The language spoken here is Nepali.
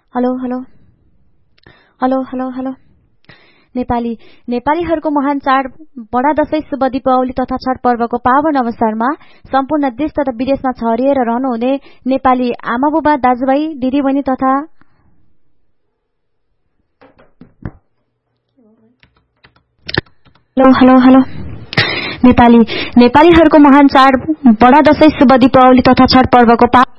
hello hello hello hello hello नेपालीहरूको महान चाड बडा दशैं शुभ दीपावली तथा छठ पर्वको पावन अवसरमा सम्पूर्ण देश तथा विदेशमा छरिएर रहनुहुने नेपाली आमा बुबा दाजुभाइ दिदीबहिनी तथा हेलो हेलो हेलो नेपालीहरूको महान चाड बडा दशैं शुभ दीपावली तथा छठ पर्वको